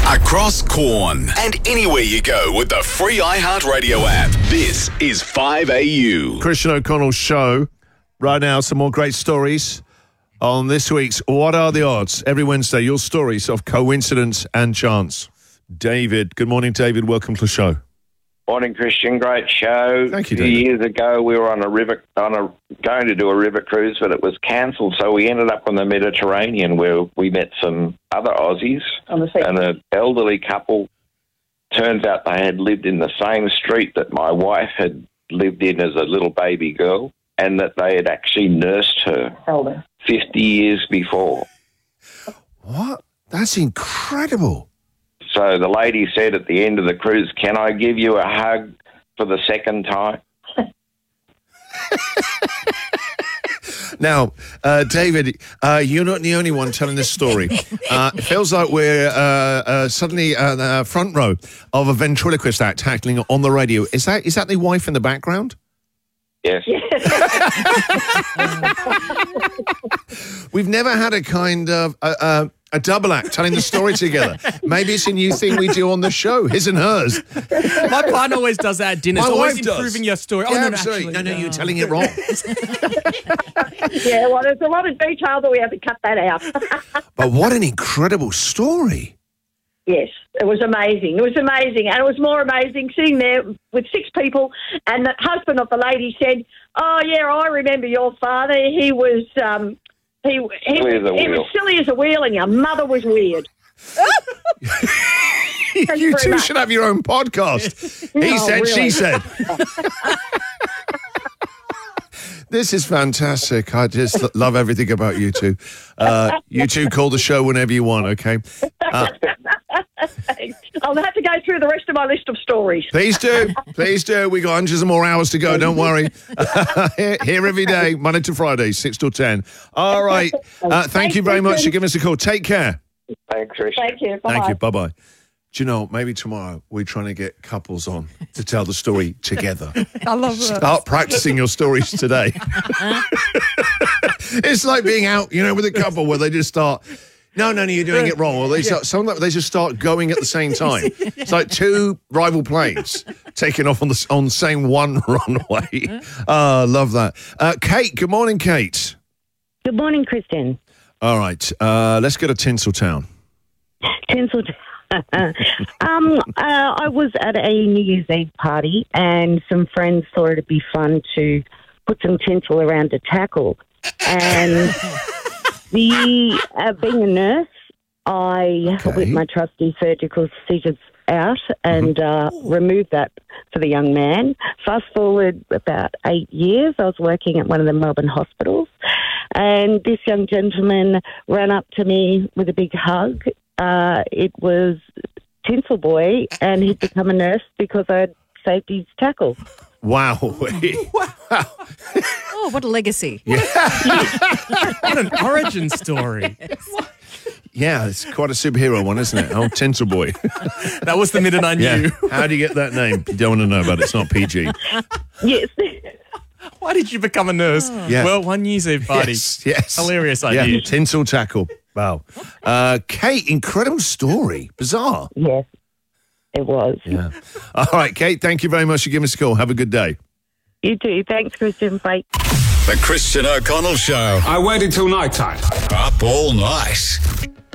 Across Corn and anywhere you go with the free iHeartRadio app. This is 5AU. Christian O'Connell's show. Right now, some more great stories on this week's What Are the Odds? Every Wednesday, your stories of coincidence and chance. David. Good morning, David. Welcome to the show. Morning, Christian. Great show. Thank you, A few David. years ago, we were going to do a river cruise, but it was cancelled. So we ended up on the Mediterranean, where we met some other Aussies and an elderly couple. Turns out they had lived in the same street that my wife had lived in as a little baby girl, and that they had actually nursed her 50 years before. What? That's incredible. So the lady said at the end of the cruise, "Can I give you a hug for the second time?" Now, David, you're not the only one telling this story. It feels like we're suddenly the front row of a ventriloquist act happening on the radio. Is that the wife in the background? Yes. We've never had a kind of a double act telling the story together. Maybe it's a new thing we do on the show, his and hers. My partner always does that at dinner. My It's always wife does. improving your story. Yeah, no, absolutely. actually, No, you're telling it wrong. Yeah, well, there's a lot of detail that we have to cut that out. But what an incredible story. Yes, it was amazing. It was amazing. And it was more amazing sitting there with 6 people, and the husband of the lady said, "Oh, yeah, I remember your father. He was he was silly as a wheel, and your mother was weird." You two should have your own podcast. He said, really. she said. This is fantastic. I just love everything about you two. You two call the show whenever you want, okay? I'll have to go through the rest of my list of stories. Please do. Please do. We got hundreds of more hours to go. Don't worry. Here every day, Monday to Friday, 6 till 10. All right. Thank you very much for giving us a call. Take care. Thanks, Christian. Thank you. Bye-bye. Thank you. Bye-bye. Do you know, maybe tomorrow we're trying to get couples on to tell the story together. I love that. Start practicing your stories today. It's like being out, with a couple where they just start, no, you're doing it wrong. Or they just start going at the same time. It's like 2 rival planes taking off on the same one runway. Love that. Kate, good morning, Kate. Good morning, Kristen. All right, let's go to Tinseltown. Tinseltown. I was at a New Year's Eve party, and some friends thought it'd be fun to put some tinsel around a tackle. And being a nurse, I whipped my trusty surgical scissors out and removed that for the young man. Fast forward about 8 years, I was working at one of the Melbourne hospitals, and this young gentleman ran up to me with a big hug. It was Tinsel Boy, and he'd become a nurse because I'd saved his tackle. Wow. Oh, what a legacy. What an origin story. Yeah, it's quite a superhero one, isn't it? Oh, Tinsel Boy. That was the minute I knew. Yeah. How do you get that name? You don't want to know about it. It's not PG. Yes. Why did you become a nurse? Yeah. Well, one New Year's Eve party. Yes. Hilarious idea. Yeah, tinsel tackle. Wow. Kate, incredible story. Bizarre. Yes, it was. Yeah. All right, Kate, thank you very much for giving us a call. Have a good day. You too. Thanks, Kristen. Bye. The Christian O'Connell Show. I waited till night time. Up all night.